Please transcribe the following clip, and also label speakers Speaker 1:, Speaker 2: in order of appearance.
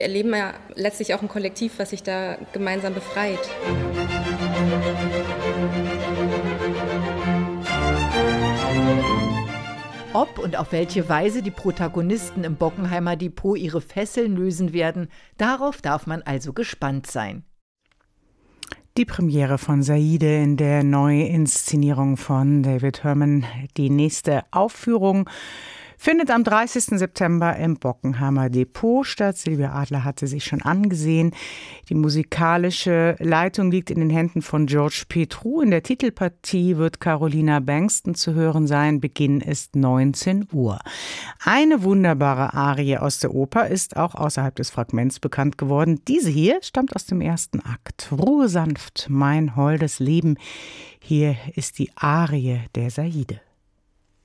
Speaker 1: erleben ja letztlich auch ein Kollektiv, was sich da gemeinsam befreit.
Speaker 2: Ob und auf welche Weise die Protagonisten im Bockenheimer Depot ihre Fesseln lösen werden, darauf darf man also gespannt sein.
Speaker 3: Die Premiere von Saide in der Neuinszenierung von David Herman. Die nächste Aufführung findet am 30. September im Bockenheimer Depot statt. Silvia Adler hatte sich schon angesehen. Die musikalische Leitung liegt in den Händen von George Petrou. In der Titelpartie wird Carolina Bankston zu hören sein. Beginn ist 19 Uhr. Eine wunderbare Arie aus der Oper ist auch außerhalb des Fragments bekannt geworden. Diese hier stammt aus dem ersten Akt. Ruhe sanft, mein holdes Leben. Hier ist die Arie der Saide.